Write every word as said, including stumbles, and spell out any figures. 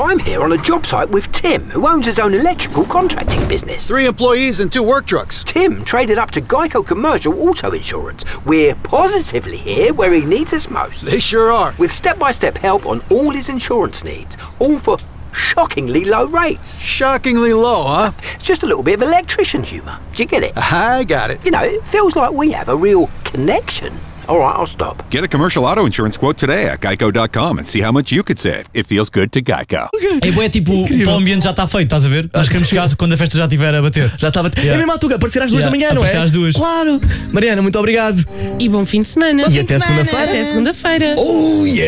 I'm here on a job site with Tim, who owns his own electrical contracting business. Three employees and two work trucks. Tim traded up to Geico Commercial Auto Insurance. We're positively here where he needs us most. They sure are. With step-by-step help on all his insurance needs, all for shockingly low rates. Shockingly low, huh? It's just a little bit of electrician humour. Do you get it? I got it. You know, it feels like we have a real connection. All right, I'll stop. Get a commercial auto insurance quote today at geico dot com and see how much you could save. It feels good to Geico. É bué, tipo, o ambiente já está feito, estás a ver? Nós queremos chegar quando a festa já estiver a bater. Já está a bater. Yeah. É mesmo à Tuga, aparecer às duas Yeah, da manhã, não é? aparecer às duas. Claro. Mariana, muito obrigado. E bom fim de semana. E até segunda-feira. Até segunda-feira. Oh, yeah.